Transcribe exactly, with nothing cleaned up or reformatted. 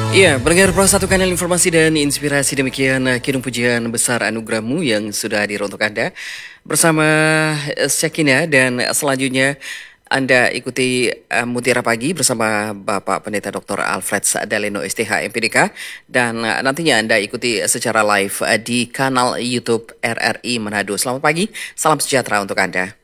Iya, pendengar Pro satu kanal informasi dan inspirasi, demikian eh, kidung pujian besar anugerahmu yang sudah hadir untuk Anda bersama eh, Syakina, dan selanjutnya Anda ikuti eh, Mutiara Pagi bersama Bapak Pendeta doktor Alfred Daleno S T H M P D K, dan eh, nantinya Anda ikuti secara live eh, di kanal YouTube R R I Manado. Selamat pagi, salam sejahtera untuk Anda.